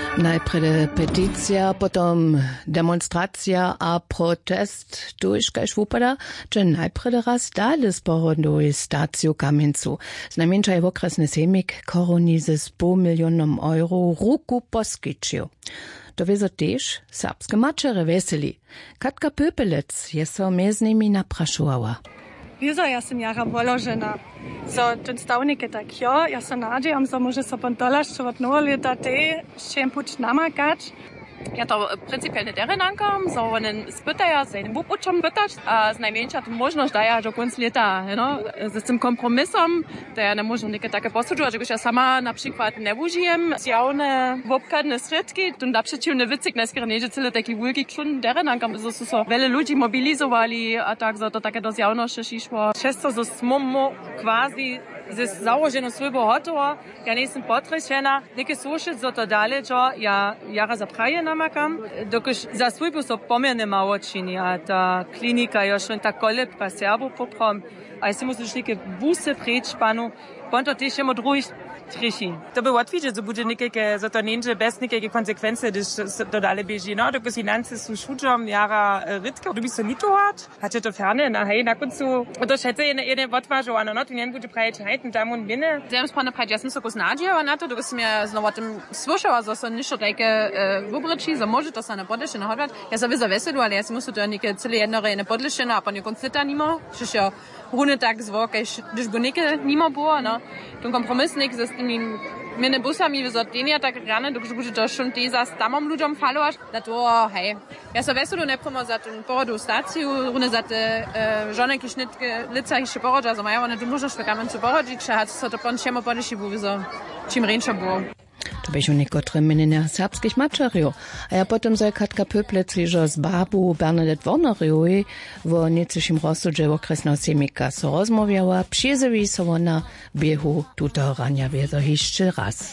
Najprve peticja, potom demonstracja a protest. Tu iškaž upada, že najprve raz dali z pohodu staciju Kamjencu. Znamenča je okresny semik koroni ze 100 milionom euro ruku poskyčiu. To wiedzą też serbskie maczere weseli. Katka Pöpelec je so mez nimi napraszowała. Wieso, ja sam jara položena. So, ten stavnik je tak, jo, ja se nadjam, so može so pontolašče od novo leta te še puč namakać. Ja to principielnie terenankam, so onen spytaja, seinem bubuczom pytać, a z najmniejsza to możność daje do końca lata, no, z tym kompromisom, to ja nie można niekie takie posłużyć, że ja sama na przykład nie użyjem zjawne wopkadne środki, to na przeciwny wycyk nie tyle taki wielki czun terenankam, so so wiele ludzi mobilizowali, a tak so to takie do zjawności szło. Często so smomo quasi ze założoną swojego hotowa, ja nie jestem potrzebna, niekie słyszeć, co to dalej, że ja jara zapraje namakam, dokud za swojego so pomerne mało czyni, a ta klinika już tak koleb pa Serbo poprom, a jeśli musisz niekie busy przejść panu, ponto też jemu drugi trichi. To by łatwiej, że będzie niekie, że to nie bez niekie konsekwencje, gdyż to dalej bieży, no, dokud finanse są szudzom jara rytka, du bist so nito hat, hatte to ferne, na hej, na końcu, to szedze jeden odważowano, no, to nie będzie praje halten, tam und winne. Zem spane praje jasno so koznadje, na to, dokud sam ja znowu o tym słyszała, że są niższe takie wybryci, że może to się podleszy na hodwać. Ja sobie zaweselu, ale ja si muszę to niekie cyle jednore nie podleszy, a po nie koncita nimo, przecież ja runde tak zwokaj, gdyż by niekie nimo było, no, ten kompromisnik ze tymi mine busami, że ten ja tak rane, dokud bude to schon za stamom ludziom falować, na to, hej, ja sobie veselu ne promo za ten porodu staciju, runde za te żone kisznitke lica jeszcze porodza, że mają one tu możesz wykamen zu porodzić, że hat so to pon czemu podleszy, bo so czym ręczo było. To byś u niektórych menina serbskich maczerio. A ja potem za Katka Pöpelec liżo z babu Bernadette Warnerioj w nieciszym rozsudzie okresnego semika so rozmawiała, przyjeżdżawi so ona biehu tuto rania wiedzo jeszcze raz.